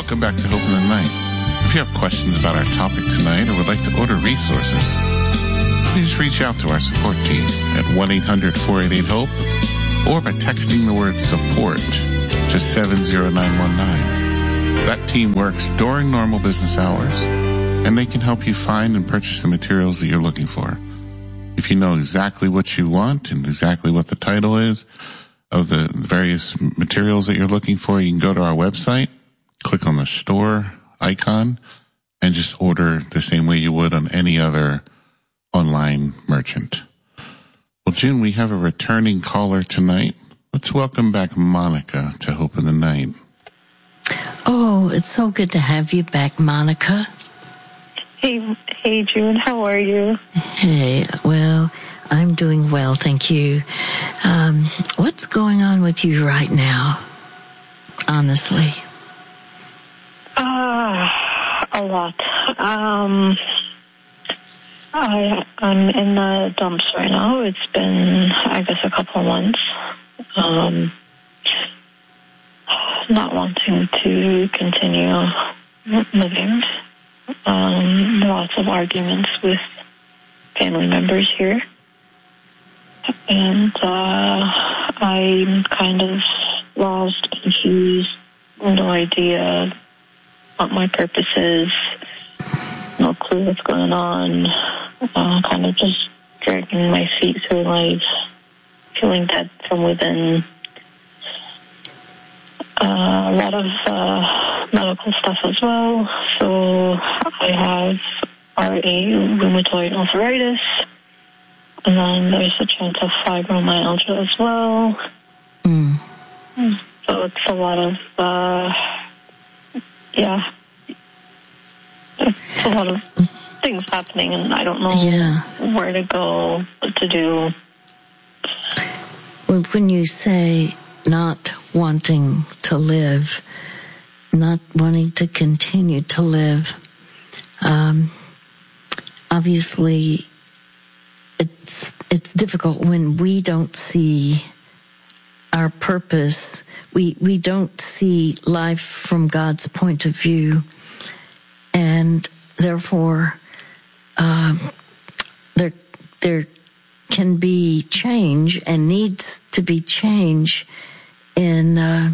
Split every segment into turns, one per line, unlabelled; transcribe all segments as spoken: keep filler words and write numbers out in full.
welcome back to Hope in the Night. If you have questions about our topic tonight or would like to order resources, please reach out to our support team at one eight hundred four eight eight HOPE or by texting the word support to seven zero nine one nine. That team works during normal business hours, and they can help you find and purchase the materials that you're looking for. If you know exactly what you want and exactly what the title is of the various materials that you're looking for, you can go to our website, click on the store icon, and just order the same way you would on any other online merchant. Well, June, we have a returning caller tonight. Let's welcome back Monica to Hope in the Night.
Oh, it's so good to have you back, Monica.
Hey, hey, June, how are you?
Hey, well, I'm doing well, thank you. Um, what's going on with you right now, honestly?
Uh, a lot. Um, I, I'm in the dumps right now. It's been, I guess, a couple of months. Um, not wanting to continue living. Um, lots of arguments with family members here. And uh, I'm kind of lost, confused, no idea what my purpose is, no clue what's going on, uh, kind of just dragging my feet through life, feeling dead from within. Uh, a lot of uh, medical stuff as well. So I have R A, rheumatoid arthritis, and then there's a chance of fibromyalgia as well.
Mm.
So it's a lot of, uh, yeah, it's a lot of things happening, and I don't know
yeah.
where to go, what to do.
Well, when you say not wanting to live, not wanting to continue to live, um, obviously it's it's difficult when we don't see our purpose. We we don't see life from God's point of view, and therefore um, there there can be change and needs to be change in uh,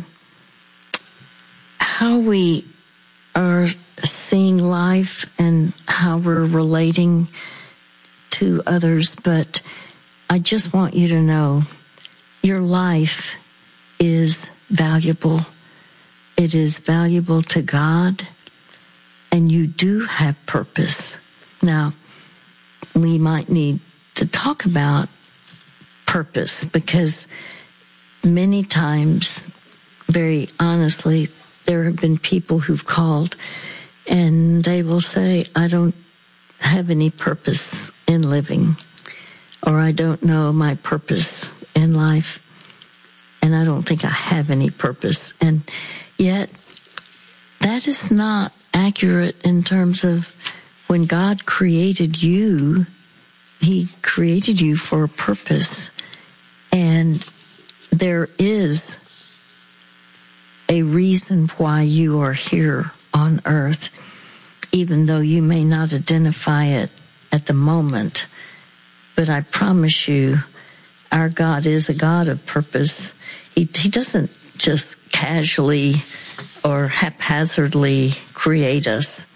how we are seeing life and how we're relating to others. But I just want you to know your life is valuable. It is valuable to God, and you do have purpose. Now, we might need to talk about purpose, because many times, very honestly, there have been people who've called and they will say, I don't have any purpose in living, or I don't know my purpose in life, and I don't think I have any purpose. And yet, that is not accurate in terms of when God created you, He created you for a purpose. And there is a reason why you are here on earth, even though you may not identify it at the moment. But I promise you, our God is a God of purpose. He, he doesn't just casually or haphazardly create us.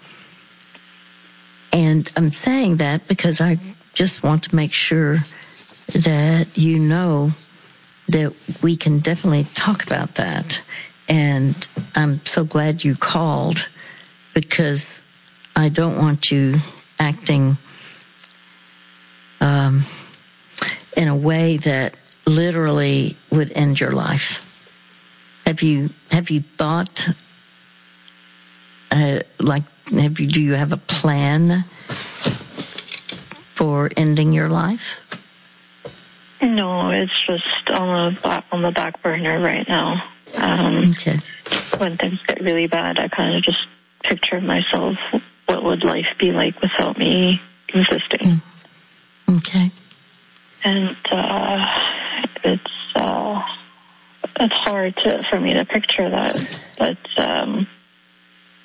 And I'm saying that because I just want to make sure that you know that we can definitely talk about that. And I'm so glad you called, because I don't want you acting um, in a way that literally would end your life. Have you have you thought, uh, like, have you do you have a plan for ending your life?
No, it's just on the back, on the back burner right now. Um,
okay.
When things get really bad, I kind of just picture myself, what would life be like without me existing?
Okay.
And uh, it's uh, it's hard to for me to picture that, but um,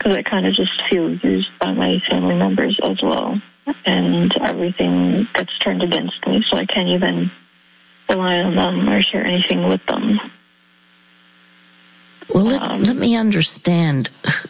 because I kind of just feel used by my family members as well. And everything gets turned against me, so I can't even rely on them or share anything with them.
Well, let,
um,
let me understand.